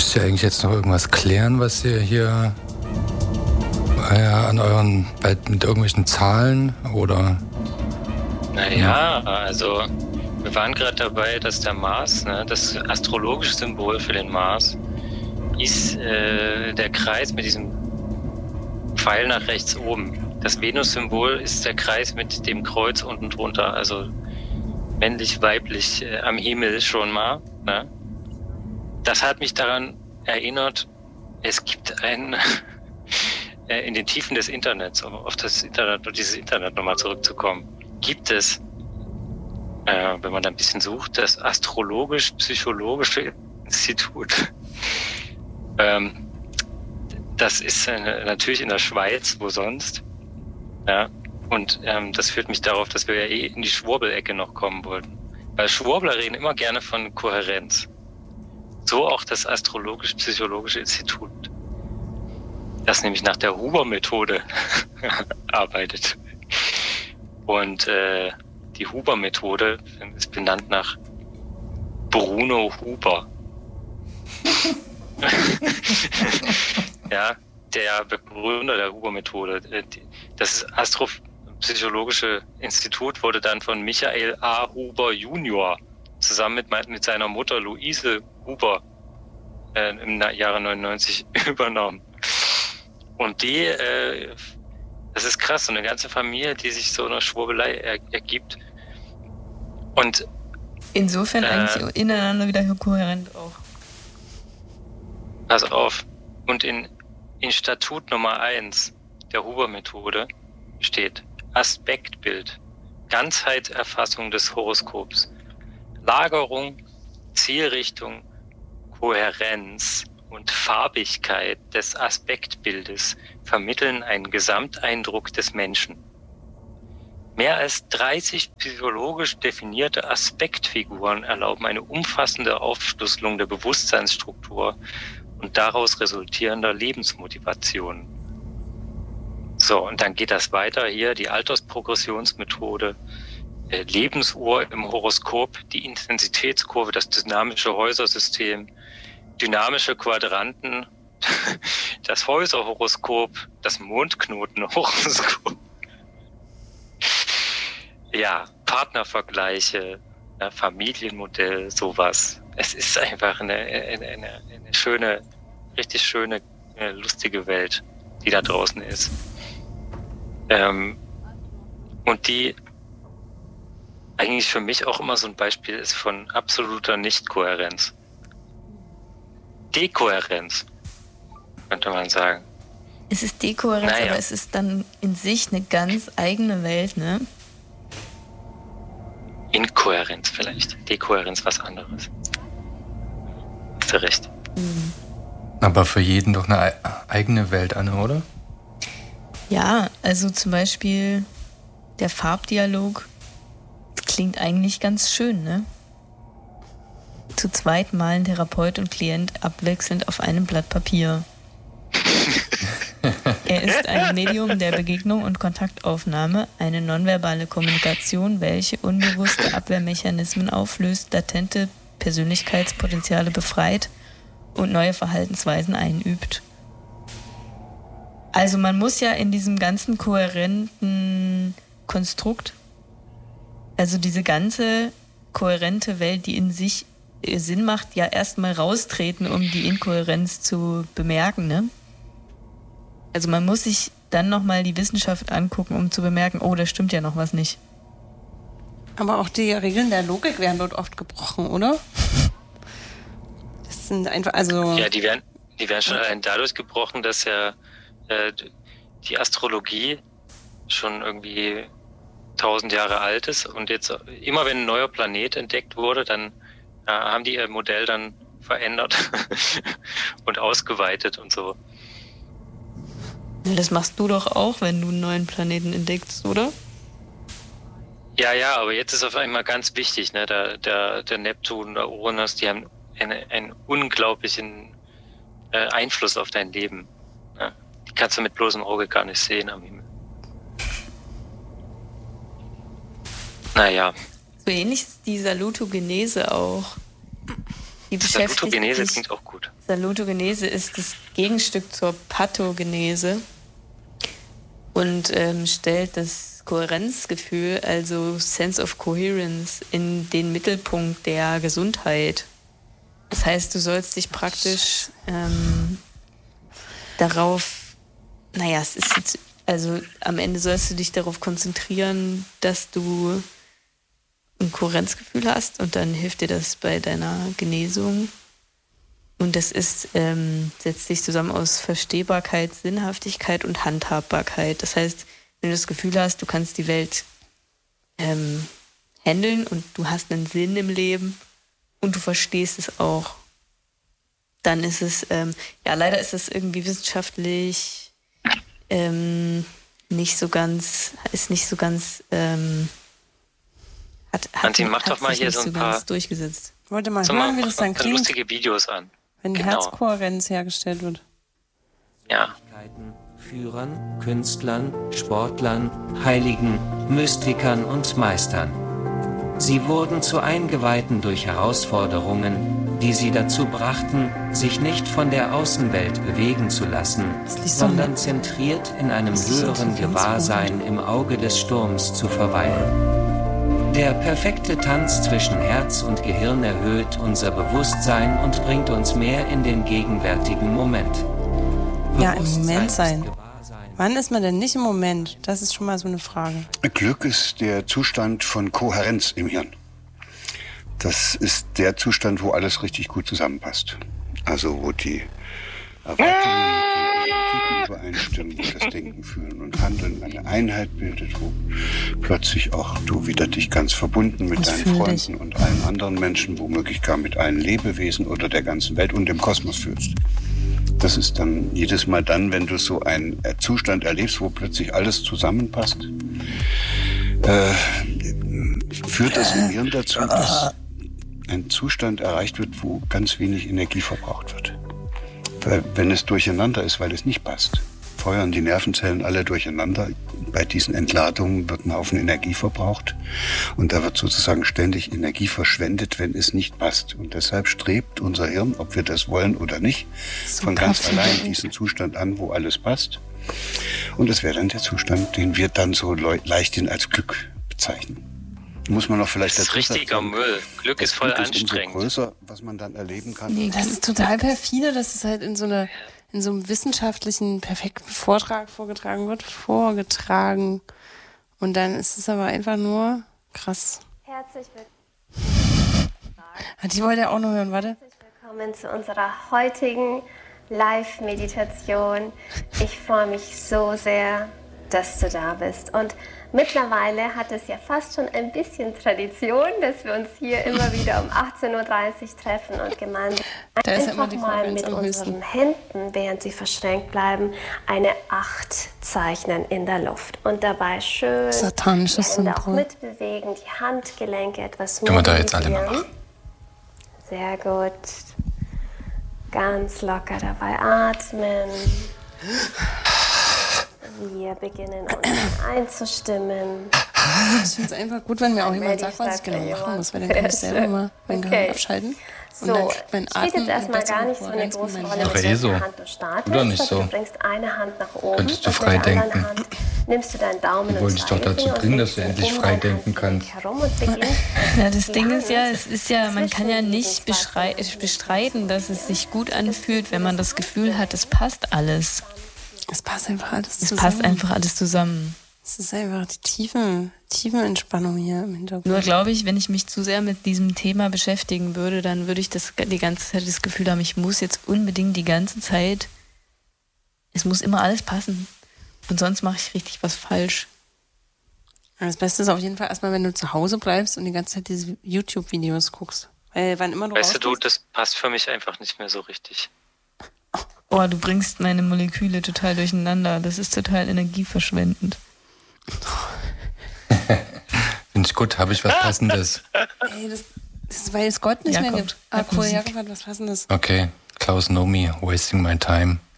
Müsst ihr eigentlich jetzt noch irgendwas klären, was ihr hier an mit irgendwelchen Zahlen oder? Naja, also wir waren gerade dabei, dass der Mars, ne, das astrologische Symbol für den Mars, ist der Kreis mit diesem Pfeil nach rechts oben. Das Venus-Symbol ist der Kreis mit dem Kreuz unten drunter, also männlich-weiblich am Himmel schon mal. Ne? Das hat mich daran erinnert, es gibt ein in den Tiefen des Internets, um auf das Internet und dieses Internet nochmal zurückzukommen, gibt es, wenn man da ein bisschen sucht, das Astrologisch-Psychologische Institut. Das ist natürlich in der Schweiz, wo sonst. Ja, und das führt mich darauf, dass wir ja in die Schwurbelecke noch kommen wollten. Weil Schwurbler reden immer gerne von Kohärenz. So auch das Astrologisch-Psychologische Institut, das nämlich nach der Huber-Methode arbeitet. Und die Huber-Methode ist benannt nach Bruno Huber. Ja, der Begründer der Huber-Methode. Das Astropsychologische Institut wurde dann von Michael A. Huber Junior zusammen mit seiner Mutter Luise Huber im Jahre 99 übernommen. Und das ist krass, so eine ganze Familie, die sich so einer Schwurbelei ergibt. Und insofern eigentlich ineinander wieder kohärent auch. Pass auf. Und in Statut Nummer 1 der Huber-Methode steht Aspektbild, Ganzheitserfassung des Horoskops, Lagerung, Zielrichtung, Kohärenz und Farbigkeit des Aspektbildes vermitteln einen Gesamteindruck des Menschen. Mehr als 30 psychologisch definierte Aspektfiguren erlauben eine umfassende Aufschlüsselung der Bewusstseinsstruktur und daraus resultierender Lebensmotivation. So, und dann geht das weiter hier, die Altersprogressionsmethode, Lebensuhr im Horoskop, die Intensitätskurve, das dynamische Häusersystem, dynamische Quadranten, das Häuserhoroskop, das Mondknotenhoroskop. Ja, Partnervergleiche, Familienmodell, sowas. Es ist einfach eine schöne, richtig schöne, lustige Welt, die da draußen ist. Und die eigentlich für mich auch immer so ein Beispiel ist von absoluter Nichtkohärenz. Dekohärenz, könnte man sagen. Es ist Dekohärenz, naja. Aber es ist dann in sich eine ganz eigene Welt, ne? Inkohärenz vielleicht. Dekohärenz was anderes. Hast du recht. Mhm. Aber für jeden doch eine eigene Welt, Anne, oder? Ja, also zum Beispiel der Farbdialog klingt eigentlich ganz schön, ne? Zu zweit malen Therapeut und Klient abwechselnd auf einem Blatt Papier. Er ist ein Medium der Begegnung und Kontaktaufnahme, eine nonverbale Kommunikation, welche unbewusste Abwehrmechanismen auflöst, latente Persönlichkeitspotenziale befreit und neue Verhaltensweisen einübt. Also man muss ja in diesem ganzen kohärenten Konstrukt, also diese ganze kohärente Welt, die in sich Sinn macht, ja erstmal raustreten, um die Inkohärenz zu bemerken, ne? Also man muss sich dann nochmal die Wissenschaft angucken, um zu bemerken, oh, da stimmt ja noch was nicht. Aber auch die Regeln der Logik werden dort oft gebrochen, oder? Das sind einfach, also... Ja, die werden schon allein dadurch gebrochen, dass ja die Astrologie schon irgendwie 1000 Jahre alt ist und jetzt immer wenn ein neuer Planet entdeckt wurde, dann haben die ihr Modell dann verändert und ausgeweitet und so. Das machst du doch auch, wenn du einen neuen Planeten entdeckst, oder? Ja, aber jetzt ist auf einmal ganz wichtig, ne? Der Neptun, der Uranus, die haben einen unglaublichen Einfluss auf dein Leben. Ne? Die kannst du mit bloßem Auge gar nicht sehen am Himmel. Naja. So ähnlich ist die Salutogenese auch. die beschäftigt Salutogenese sich. klingt auch gut. Salutogenese ist das Gegenstück zur Pathogenese und stellt das Kohärenzgefühl, also Sense of Coherence, in den Mittelpunkt der Gesundheit. Das heißt, du sollst dich praktisch darauf, es ist jetzt, also am Ende sollst du dich darauf konzentrieren, dass du ein Kohärenzgefühl hast und dann hilft dir das bei deiner Genesung. Und das ist, setzt sich zusammen aus Verstehbarkeit, Sinnhaftigkeit und Handhabbarkeit. Das heißt, wenn du das Gefühl hast, du kannst die Welt handeln und du hast einen Sinn im Leben und du verstehst es auch, dann ist es, leider ist es irgendwie wissenschaftlich nicht so ganz, Antin, mach doch mal hier so ein paar durchgesetzt. Wollte mal hören, wie das dann klingt, lustige Videos an. wenn Herzkohärenz hergestellt wird. Ja. Führern, Künstlern, Sportlern, Heiligen, Mystikern und Meistern. Sie wurden zu Eingeweihten durch Herausforderungen, die sie dazu brachten, sich nicht von der Außenwelt bewegen zu lassen, sondern zentriert in einem höheren Gewahrsein im Auge des Sturms zu verweilen. Der perfekte Tanz zwischen Herz und Gehirn erhöht unser Bewusstsein und bringt uns mehr in den gegenwärtigen Moment. Ja, im Moment sein. Wann ist man denn nicht im Moment? Das ist schon mal so eine Frage. Glück ist der Zustand von Kohärenz im Hirn. Das ist der Zustand, wo alles richtig gut zusammenpasst. Also wo die Erwartungen mit den Realitäten übereinstimmen, wo das Denken, Fühlen und Handeln eine Einheit bildet, wo plötzlich auch du wieder dich ganz verbunden mit deinen Freunden und allen anderen Menschen, womöglich gar mit allen Lebewesen oder der ganzen Welt und dem Kosmos fühlst. Das ist dann jedes Mal dann, wenn du so einen Zustand erlebst, wo plötzlich alles zusammenpasst, führt das im Hirn dazu, dass ein Zustand erreicht wird, wo ganz wenig Energie verbraucht wird. Weil, wenn es durcheinander ist, weil es nicht passt, feuern die Nervenzellen alle durcheinander. Bei diesen Entladungen wird ein Haufen Energie verbraucht und da wird sozusagen ständig Energie verschwendet, wenn es nicht passt. Und deshalb strebt unser Hirn, ob wir das wollen oder nicht, von ganz allein diesen Zustand an, wo alles passt. Und das wäre dann der Zustand, den wir dann so leichthin als Glück bezeichnen. Muss man noch vielleicht das ist richtiger Müll. Glück ist voll anstrengend. Umso größer, was man dann erleben kann. Das ist total perfide, dass es halt in so einem wissenschaftlichen, perfekten Vortrag vorgetragen wird. Und dann ist es aber einfach nur krass. Herzlich willkommen. Die wollte ja auch noch hören, warte. Herzlich willkommen zu unserer heutigen Live-Meditation. Ich freue mich so sehr, dass du da bist. Und mittlerweile hat es ja fast schon ein bisschen Tradition, dass wir uns hier immer wieder um 18.30 Uhr treffen und gemeinsam einfach mal mit unseren Händen, während sie verschränkt bleiben, eine 8 zeichnen in der Luft. Und dabei schön satanisches die Hände auch mitbewegen, die Handgelenke etwas Können wir da jetzt alle mal machen? Sehr gut. Ganz locker dabei atmen. Wir beginnen uns einzustimmen. Ich finde es einfach gut, wenn mir auch jemand sagt, was ich genau machen muss, weil dann kann ich selber mal mein Gehirn abschalten. Und dann kriegt mein Atem spielt jetzt erstmal gar nicht so eine große Rolle, mit welcher Hand du startest. Oder nicht so? Du bringst eine Hand nach oben. Könntest du frei denken. Nimmst du deinen Daumen Ich wollte dich doch dazu bringen, dass du endlich frei denken kannst. Ja, das Ding ist ja, man kann ja nicht bestreiten, dass es sich gut anfühlt, wenn man das Gefühl hat, es passt alles. Es passt einfach alles zusammen. Es passt einfach alles zusammen. Es ist einfach die tiefe Entspannung hier im Hintergrund. Nur glaube ich, wenn ich mich zu sehr mit diesem Thema beschäftigen würde, dann würde ich die ganze Zeit das Gefühl haben, ich muss jetzt unbedingt die ganze Zeit, es muss immer alles passen. Und sonst mache ich richtig was falsch. Das Beste ist auf jeden Fall erstmal, wenn du zu Hause bleibst und die ganze Zeit diese YouTube-Videos guckst. Weil wann immer du weißt du, das passt für mich einfach nicht mehr so richtig. Oh, du bringst meine Moleküle total durcheinander. Das ist total energieverschwendend. Finde ich gut, habe ich was Passendes. Ey, das ist, weil es Gott nicht mehr gibt. Ah, cool, Jakob hat was Passendes. Okay, Klaus Nomi, wasting my time.